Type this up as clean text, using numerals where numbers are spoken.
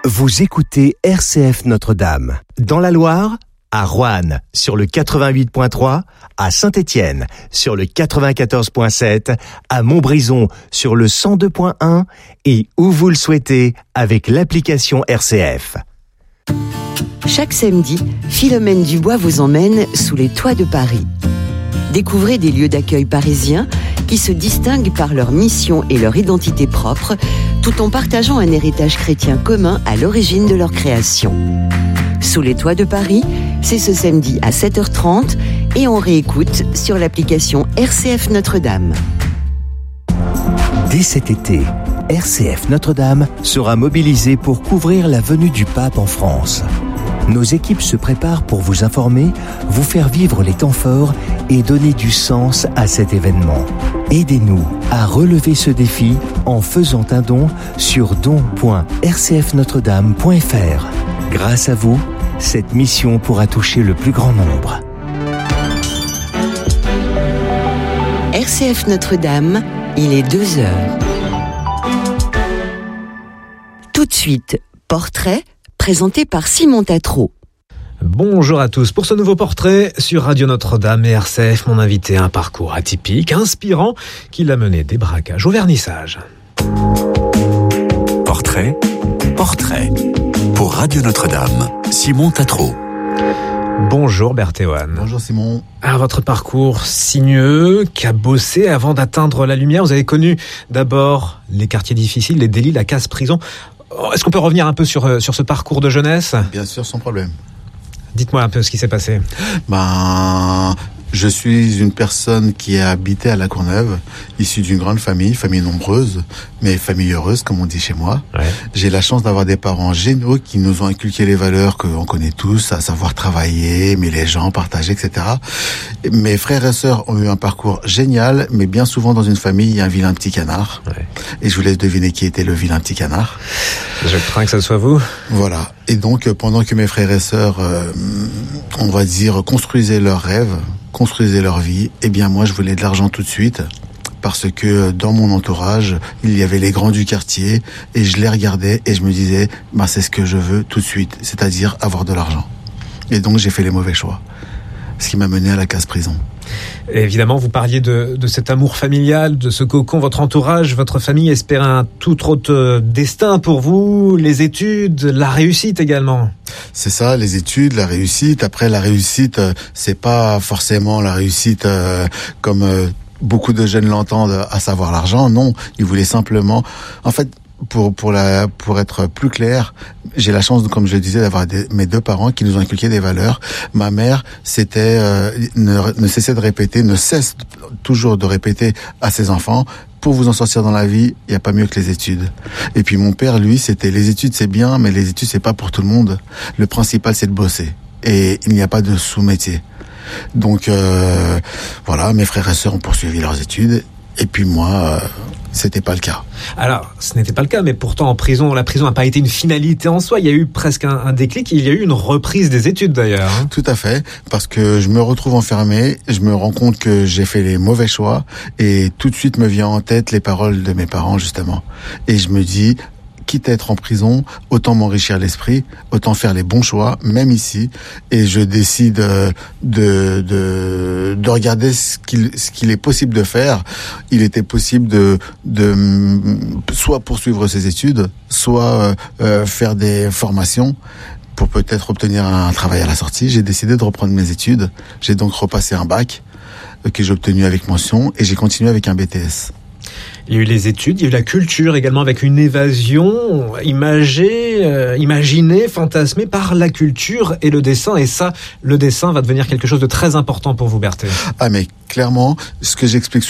Vous écoutez RCF Notre-Dame. Dans la Loire, à Roanne, sur le 88.3, à Saint-Étienne, sur le 94.7, à Montbrison, sur le 102.1 et où vous le souhaitez, avec l'application RCF. Chaque samedi, Philomène Dubois vous emmène sous les toits de Paris. Découvrez des lieux d'accueil parisiens qui se distinguent par leur mission et leur identité propre, tout en partageant un héritage chrétien commun à l'origine de leur création. Sous les toits de Paris, c'est ce samedi à 7h30 et on réécoute sur l'application RCF Notre-Dame. Dès cet été, RCF Notre-Dame sera mobilisée pour couvrir la venue du pape en France. Nos équipes se préparent pour vous informer, vous faire vivre les temps forts et donner du sens à cet événement. Aidez-nous à relever ce défi en faisant un don sur don.rcfnotredame.fr. Grâce à vous, cette mission pourra toucher le plus grand nombre. RCF Notre-Dame, il est 2h. Tout de suite, portrait présenté par Simon Tatro. Bonjour à tous. Pour ce nouveau portrait sur Radio Notre-Dame et RCF, mon invité a un parcours atypique, inspirant, qui l'a mené des braquages au vernissage. Portrait pour Radio Notre-Dame, Simon Tatro. Bonjour Berthéoine. Bonjour Simon. Alors, votre parcours sinueux, cabossé avant d'atteindre la lumière, vous avez connu d'abord les quartiers difficiles, les délits, la casse-prison. Est-ce qu'on peut revenir un peu sur ce parcours de jeunesse ? Bien sûr, sans problème. Dites-moi un peu ce qui s'est passé. Je suis une personne qui a habité à La Courneuve, issue d'une grande famille nombreuse, mais famille heureuse, comme on dit chez moi. Ouais. J'ai la chance d'avoir des parents géniaux qui nous ont inculqué les valeurs qu'on connaît tous, à savoir travailler, aimer les gens, partager, etc. Mes frères et sœurs ont eu un parcours génial, mais bien souvent dans une famille, il y a un vilain petit canard. Ouais. Et je vous laisse deviner qui était le vilain petit canard. Je crains que ce soit vous. Voilà. Et donc, pendant que mes frères et sœurs, on va dire, construisaient leurs rêves, construisaient leur vie, eh bien moi je voulais de l'argent tout de suite parce que dans mon entourage il y avait les grands du quartier et je les regardais et je me disais c'est ce que je veux tout de suite, c'est-à-dire avoir de l'argent. Et donc j'ai fait les mauvais choix, ce qui m'a mené à la casse-prison. Et évidemment, vous parliez de cet amour familial, de ce cocon, votre entourage, votre famille espérait un tout autre destin pour vous, les études, la réussite également. C'est ça, les études, la réussite. Après, la réussite, c'est pas forcément la réussite comme beaucoup de jeunes l'entendent, à savoir l'argent. Non, ils voulaient simplement... En fait, pour être plus clair, j'ai la chance, comme je le disais, d'avoir mes deux parents qui nous ont inculqué des valeurs. Ma mère, ne cesse toujours de répéter à ses enfants: pour vous en sortir dans la vie, il n'y a pas mieux que les études. Et puis mon père, lui, c'était: les études c'est bien, mais les études c'est pas pour tout le monde. Le principal c'est de bosser. Et il n'y a pas de sous-métier. Donc voilà, mes frères et sœurs ont poursuivi leurs études. Et puis moi, c'était pas le cas. Alors, ce n'était pas le cas, mais pourtant en prison, la prison n'a pas été une finalité en soi. Il y a eu presque un déclic. Il y a eu une reprise des études d'ailleurs. Tout à fait, parce que je me retrouve enfermé, je me rends compte que j'ai fait les mauvais choix et tout de suite me vient en tête les paroles de mes parents justement. Et je me dis: quitte à être en prison, autant m'enrichir l'esprit, autant faire les bons choix, même ici. Et je décide de regarder ce qu'il est possible de faire. Il était possible de soit poursuivre ses études, soit faire des formations pour peut-être obtenir un travail à la sortie. J'ai décidé de reprendre mes études. J'ai donc repassé un bac que j'ai obtenu avec mention et j'ai continué avec un BTS. Il y a eu les études, il y a eu la culture également, avec une évasion imaginée, fantasmée par la culture et le dessin. Et ça, le dessin va devenir quelque chose de très important pour vous, Berthé. Ah mais clairement, ce que j'explique